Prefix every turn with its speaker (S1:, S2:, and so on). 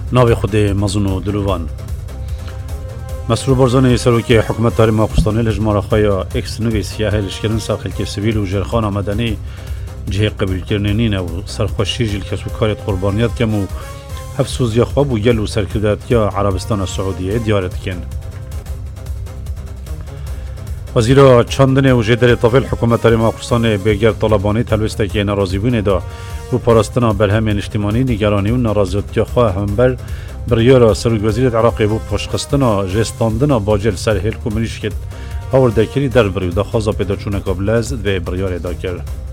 S1: ناوی خود مزون و دلوان مسرور برزان سروکی حکومت داری ماخستانه لجماره خواهی اکس نوی سیاه لشکرن ساخل که سویل و جرخان آمدنی جه قبیل کرنینین و سرخوشی جل کسو کارت قربانیت کم و هفسوزی خواب و گل و سرکردات یا عربستان سعودیه دیارت کن. وزیر چندن و جدر طویل حکومت داری ماخستانه بگر طالبانی تلوسته که ناراضی بونه دا و پاراستنا برهم اجتماعی نگرانی و ناراضیت خواه هم بر بریار سروک وزیر عراقی و پشخستنا جستاندنا باجل سر هل کومنیش کت آورده کری در بریو دا خوازا پیدا چونه قبل از و بریار دا کرد.